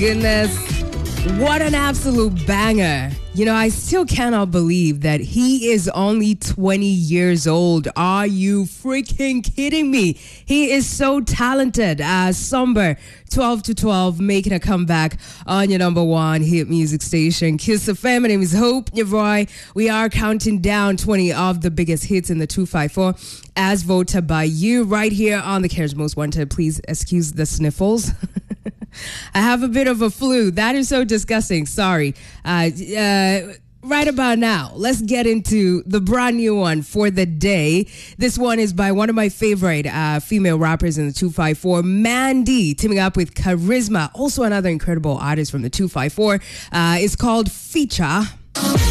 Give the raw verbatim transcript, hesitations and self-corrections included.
Goodness, what an absolute banger. You know, I still cannot believe that he is only twenty years old. Are you freaking kidding me? He is so talented. Uh, Somber, twelve to twelve, making a comeback on your number one hit music station, Kiss F M. My name is Hope Roy. We are counting down twenty of the biggest hits in the two five four as voted by you right here on the Cares Most Wanted. Please excuse the sniffles. I have a bit of a flu. That is so disgusting. Sorry. Uh, uh, right about now, let's get into the brand new one for the day. This one is by one of my favorite uh, female rappers in the two five four, Mandy, teaming up with Charisma, also another incredible artist from the two five four. Uh, it's called Feature.